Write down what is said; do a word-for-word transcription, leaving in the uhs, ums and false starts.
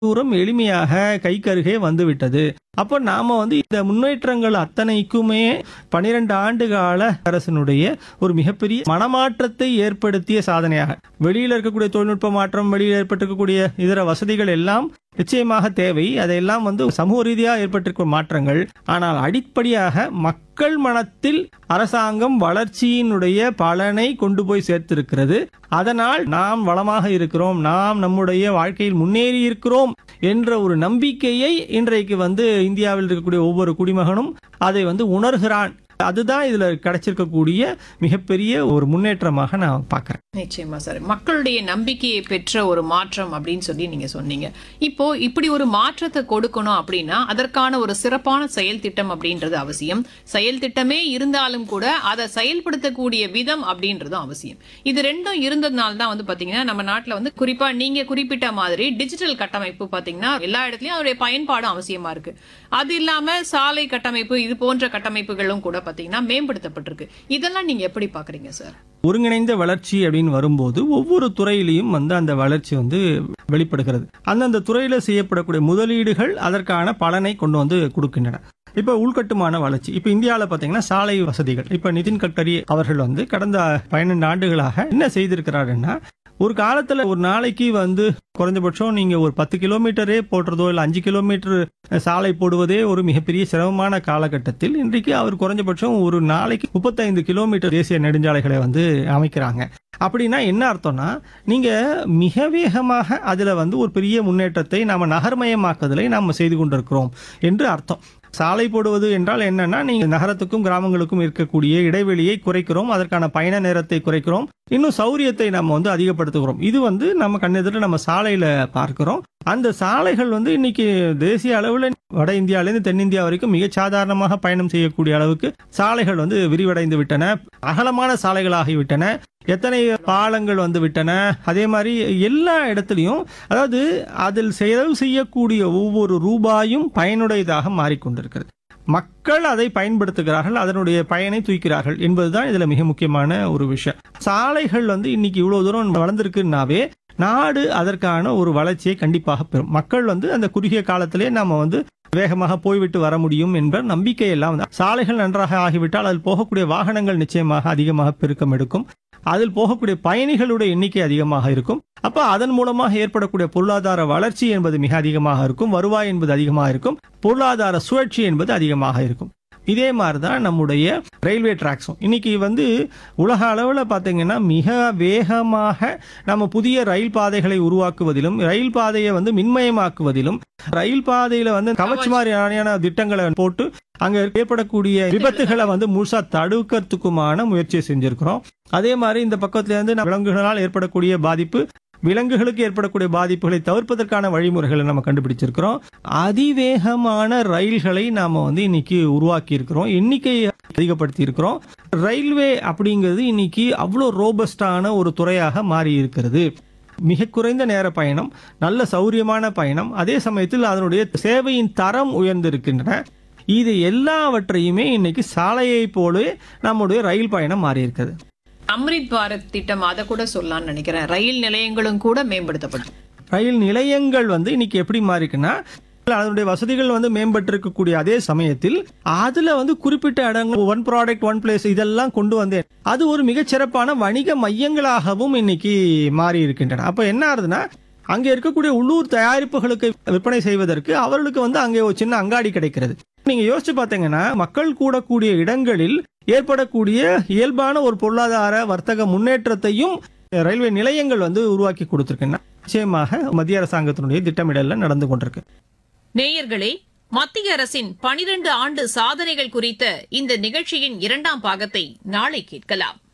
தூரம் எளிமையாக கைக்கருகே வந்துவிட்டது. அப்ப நாம வந்து இந்த முன்னேற்றங்கள் அத்தனைக்குமே பனிரெண்டு ஆண்டு கால அரசினுடைய ஒரு மிகப்பெரிய மனமாற்றத்தை ஏற்படுத்திய சாதனையாக, வெளியில இருக்கக்கூடிய தொழில்நுட்ப மாற்றம், வெளியில் ஏற்பட்டிருக்கக்கூடிய இதர வசதிகள் எல்லாம் நிச்சயமாக தேவை. அதையெல்லாம் வந்து சமூக ரீதியாக ஏற்பட்டிருக்கும் மாற்றங்கள். ஆனால் அடிப்படையாக மக்கள் மனத்தில் அரசாங்கம் வளர்ச்சியினுடைய பலனை கொண்டு போய் சேர்த்திருக்கிறது. அதனால் நாம் வளமாக இருக்கிறோம், நாம் நம்முடைய வாழ்க்கையில் முன்னேறி இருக்கிறோம் என்ற ஒரு நம்பிக்கையை இன்றைக்கு வந்து இந்தியாவில் இருக்கக்கூடிய ஒவ்வொரு குடிமகனும் அதை வந்து உணர்கிறான். அதுதான் இதுல கிடைச்சிருக்கக்கூடிய மிகப்பெரிய ஒரு முன்னேற்றமாக நான் பார்க்கிறேன். நிச்சயமா சார், மக்களுடைய நம்பிக்கையை பெற்ற ஒரு மாற்றம் அப்படின்னு சொல்லி நீங்க சொன்னீங்க. இப்போ இப்படி ஒரு மாற்றத்தை கொடுக்கணும் அப்படின்னா அதற்கான ஒரு சிறப்பான செயல் திட்டம் அப்படின்றது அவசியம். செயல் திட்டமே இருந்தாலும் கூட அதை செயல்படுத்தக்கூடிய விதம் அப்படின்றது அவசியம். இது ரெண்டும் இருந்ததுனால தான் வந்து பாத்தீங்கன்னா நம்ம நாட்டுல வந்து குறிப்பா நீங்க குறிப்பிட்ட மாதிரி டிஜிட்டல் கட்டமைப்பு பாத்தீங்கன்னா எல்லா இடத்துலயும் அதோடைய பயன்பாடு அவசியமா இருக்கு. அது இல்லாம சாலை கட்டமைப்பு இது போன்ற கட்டமைப்புகளும் கூட பாத்தீங்கன்னா மேம்படுத்தப்பட்டிருக்கு. இதெல்லாம் நீங்க எப்படி பாக்குறீங்க சார்? ஒருங்கிணைந்த வளர்ச்சி அப்படின்னு வரும்போது ஒவ்வொரு துறையிலையும் வந்து அந்த வளர்ச்சி வந்து வெளிப்படுகிறது. அந்தந்த துறையில செய்யப்படக்கூடிய முதலீடுகள் அதற்கான பலனை கொண்டு வந்து கொடுக்கின்றன. இப்ப உள்கட்டுமான வளர்ச்சி, இப்ப இந்தியாவில் பாத்தீங்கன்னா சாலை வசதிகள், இப்ப நிதின் கட்கரி அவர்கள் வந்து கடந்த பன்னிரண்டு ஆண்டுகளாக என்ன செய்திருக்கிறாருன்னா, ஒரு காலத்துல ஒரு நாளைக்கு வந்து குறைஞ்சபட்சம் நீங்க ஒரு பத்து கிலோமீட்டரே போடுறதோ இல்ல அஞ்சு கிலோமீட்டர் சாலை போடுவதே ஒரு மிகப்பெரிய சிரமமான காலகட்டத்தில் இன்றைக்கு அவர் குறைஞ்சபட்சம் ஒரு நாளைக்கு முப்பத்தைந்து கிலோமீட்டர் தேசிய நெடுஞ்சாலைகளை வந்து அமைக்கிறாங்க. அப்படின்னா என்ன அர்த்தம்னா, நீங்க மிக வேகமாக அதுல வந்து ஒரு பெரிய முன்னேற்றத்தை நாம நகர்மயமாக்குதலை நாம செய்து கொண்டிருக்கிறோம் என்று அர்த்தம். சாலை போடுவது என்றால் என்னன்னா, நீங்க நகரத்துக்கும் கிராமங்களுக்கும் இருக்கக்கூடிய இடைவெளியை குறைக்கிறோம், அதற்கான பயண நேரத்தை குறைக்கிறோம், இன்னும் சௌரியத்தை நம்ம வந்து அதிகப்படுத்துகிறோம். இது வந்து நம்ம கண்ணெதிர நம்ம சாலையில பார்க்கிறோம். அந்த சாலைகள் வந்து இன்னைக்கு தேசிய அளவில் வட இந்தியாவிலிருந்து தென்னிந்தியா வரைக்கும் மிக சாதாரணமாக பயணம் செய்யக்கூடிய அளவுக்கு சாலைகள் வந்து விரிவடைந்து விட்டன, அகலமான சாலைகளாகிவிட்டன, எத்தனை பாலங்கள் வந்து விட்டன. அதே மாதிரி எல்லா இடத்துலையும் அதாவது அதில் செலவு செய்யக்கூடிய ஒவ்வொரு ரூபாயும் பயனுடையதாக மாறிக்கொண்டிருக்கிறது. மக்கள் அதை பயன்படுத்துகிறார்கள், அதனுடைய பயனை தூக்கிறார்கள் என்பதுதான் இதுல மிக முக்கியமான ஒரு விஷயம். சாலைகள் வந்து இன்னைக்கு இவ்வளவு தூரம் வளர்ந்திருக்குன்னாவே நாடு அதற்கான ஒரு வளர்ச்சியை கண்டிப்பாக பெறும். மக்கள் வந்து அந்த குறுகிய காலத்திலே நாம வந்து வேகமாக போய்விட்டு வர முடியும் என்ற நம்பிக்கை எல்லாம் வந்து சாலைகள் நன்றாக ஆகிவிட்டால் அதில் போகக்கூடிய வாகனங்கள் நிச்சயமாக அதிகமாக பெருக்கம் எடுக்கும், அதில் போகக்கூடிய பயணிகளுடைய எண்ணிக்கை அதிகமாக இருக்கும். அப்ப அதன் மூலமாக ஏற்படக்கூடிய பொருளாதார வளர்ச்சி என்பது மிக அதிகமாக இருக்கும், வருவாய் என்பது அதிகமாக இருக்கும், பொருளாதார சுழற்சி என்பது அதிகமாக இருக்கும். இதே மாதிரிதான் நம்முடைய ரயில்வே டிராக்ஸும் இன்னைக்கு வந்து உலக அளவில் பார்த்தீங்கன்னா மிக வேகமாக நம்ம புதிய ரயில் பாதைகளை உருவாக்குவதிலும், ரயில் பாதையை வந்து மின்மயமாக்குவதிலும், ரயில் பாதையில வந்து கவச் மாதிரியான திட்டங்களை போட்டு அங்க ஏற்படக்கூடிய விபத்துகளை வந்து முழுசா தடுக்கிறதுக்குமான முயற்சியை செஞ்சிருக்கிறோம். அதே மாதிரி இந்த பக்கத்துல இருந்து விலங்குகளால் ஏற்படக்கூடிய பாதிப்பு, விலங்குகளுக்கு ஏற்படக்கூடிய பாதிப்புகளை தவிர்ப்பதற்கான வழிமுறைகளை நம்ம கண்டுபிடிச்சிருக்கிறோம். அதிவேகமான ரயில்களை நாம வந்து இன்னைக்கு உருவாக்கி இருக்கிறோம், எண்ணிக்கையை அதிகப்படுத்தி இருக்கிறோம். ரயில்வே அப்படிங்கிறது இன்னைக்கு அவ்வளோ ரோபஸ்டான ஒரு துறையாக மாறி இருக்கிறது. மிக குறைந்த நேர பயணம், நல்ல சௌரியமான பயணம், அதே சமயத்தில் அதனுடைய சேவையின் தரம் உயர்ந்திருக்கின்றன. இது எல்லாவற்றையுமே இன்னைக்கு சாலையை போலவே நம்முடைய ரயில் பயணம் மாறி இருக்கிறது. அம்ரித் பாரத் திட்டம் அதை கூட சொல்லலாம்னு நினைக்கிறேன். ரயில் நிலையங்களும் கூட மேம்படுத்தப்படும். ரயில் நிலையங்கள் வந்து இன்னைக்கு எப்படி மாறிக்குன்னா, அதனுடைய வசதிகள் வந்து மேம்பட்டு இருக்கக்கூடிய அதே சமயத்தில் அதுல வந்து குறிப்பிட்ட இடங்கள் ஒன் ப்ராடக்ட் ஒன் பிளேஸ் இதெல்லாம் கொண்டு வந்தேன், அது ஒரு மிகச்சிறப்பான வணிக மையங்களாகவும் இன்னைக்கு மாறி இருக்கின்றன. அப்ப என்ன ஆகுதுன்னா, அங்க இருக்கக்கூடிய உள்ளூர் தயாரிப்புகளுக்கு விற்பனை செய்வதற்கு அவர்களுக்கு வந்து அங்கே ஒரு சின்ன அங்காடி கிடைக்கிறது. நீங்க யோசிச்சு பார்த்தீங்கன்னா, மக்கள் கூடக்கூடிய இடங்களில் ஏற்படக்கூடிய இயல்பான ஒரு பொருளாதார வர்த்தக முன்னேற்றத்தையும் ரயில்வே நிலையங்கள் வந்து உருவாக்கி கொடுத்திருக்கின்றன. நிச்சயமாக மத்திய அரசாங்கத்தினுடைய திட்டமிடல்ல நடந்து கொண்டிருக்கு. நேயர்களே, மத்திய அரசின் பனிரெண்டு ஆண்டு சாதனைகள் குறித்த இந்த நிகழ்ச்சியின் இரண்டாம் பாகத்தை நாளை கேட்கலாம்.